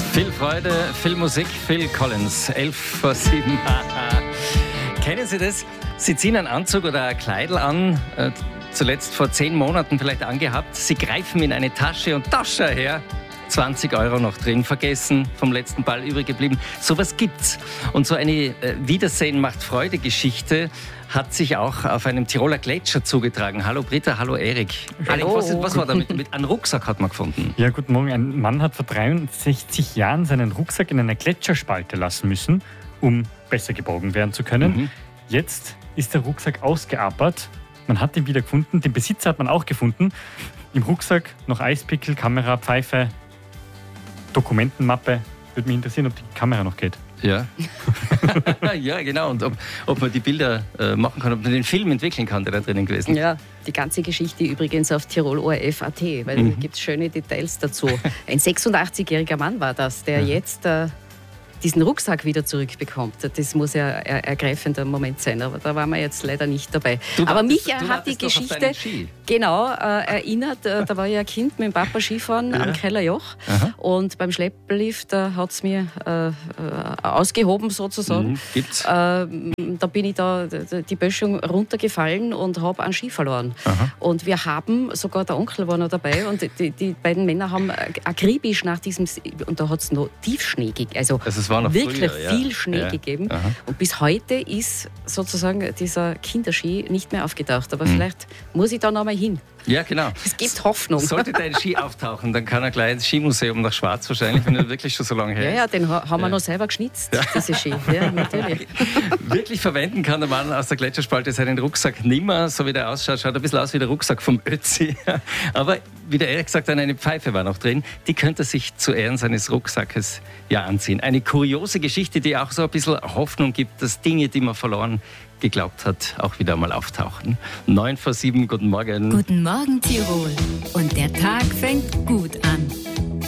Viel Freude, viel Musik, Phil Collins, 11 vor 7. Kennen Sie das? Sie ziehen einen Anzug oder ein Kleidl an, zuletzt vor 10 Monaten vielleicht angehabt. Sie greifen in eine Tasche und da schau her, 20 € noch drin, vergessen, vom letzten Ball übrig geblieben. Sowas gibt's. Und so eine Wiedersehen macht Freude-Geschichte hat sich auch auf einem Tiroler Gletscher zugetragen. Hallo Britta, hallo Erik. Hallo. Erik, was war da mit einem Rucksack hat man gefunden? Ja, guten Morgen. Ein Mann hat vor 63 Jahren seinen Rucksack in einer Gletscherspalte lassen müssen, um besser geborgen werden zu können. Jetzt ist der Rucksack ausgeapert. Man hat ihn wieder gefunden. Den Besitzer hat man auch gefunden. Im Rucksack noch Eispickel, Kamera, Pfeife, Dokumentenmappe. Würde mich interessieren, ob die Kamera noch geht. Ja. Ja, genau. Und ob man die Bilder machen kann, ob man den Film entwickeln kann, der da drinnen gewesen ist. Ja, die ganze Geschichte übrigens auf tirolorf.at, weil da gibt es schöne Details dazu. Ein 86-jähriger Mann war das, der jetzt diesen Rucksack wieder zurückbekommt. Das muss ja ein ergreifender Moment sein, aber da waren wir jetzt leider nicht dabei. Aber mich hat die Geschichte erinnert, da war ich ein Kind mit dem Papa Skifahren am Kellerjoch und beim Schlepplift hat es mir ausgehoben sozusagen. Gibt's? Da bin ich die Böschung runtergefallen und habe einen Ski verloren. Und wir haben, sogar der Onkel war noch dabei und die beiden Männer haben akribisch nach diesem, und da hat es noch Tiefschnee gegeben. Also es war noch wirklich früher, viel Schnee gegeben. Und bis heute ist sozusagen dieser Kinderski nicht mehr aufgetaucht. Aber vielleicht muss ich da noch mal hin. Ja, genau. Es gibt Hoffnung. Sollte dein Ski auftauchen, dann kann er gleich ins Skimuseum nach Schwarz wahrscheinlich, wenn er wirklich schon so lange her ist. Ja, den haben wir noch selber geschnitzt, diese Ski. Ja, natürlich. Wirklich verwenden kann der Mann aus der Gletscherspalte seinen Rucksack nimmer, so wie der ausschaut. Schaut ein bisschen aus wie der Rucksack vom Ötzi. Aber wie der Erik sagt, eine Pfeife war noch drin. Die könnte er sich zu Ehren seines Rucksackes anziehen. Eine kuriose Geschichte, die auch so ein bisschen Hoffnung gibt, dass Dinge, die man verloren geglaubt hat, auch wieder mal auftauchen. 9 vor 7, guten Morgen. Guten Morgen, Tirol. Und der Tag fängt gut an.